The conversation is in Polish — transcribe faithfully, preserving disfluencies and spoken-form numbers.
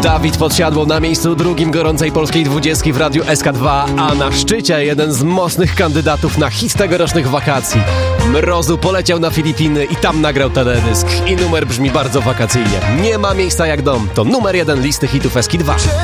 Dawid Podsiadło na miejscu drugim gorącej polskiej dwudziestki w Radiu S K dwa, a na szczycie jeden z mocnych kandydatów na hit tegorocznych wakacji. Mrozu poleciał na Filipiny i tam nagrał teledysk. I numer brzmi bardzo wakacyjnie. Nie ma miejsca jak dom. To numer jeden listy hitów S K dwa.